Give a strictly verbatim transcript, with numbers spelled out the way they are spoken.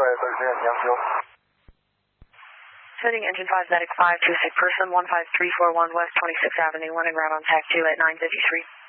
X-ray thirteen, Youngfield. Setting engine five, Medic five two six, person one five three four one West twenty-sixth Avenue, one en route on T A C two at nine fifty-three.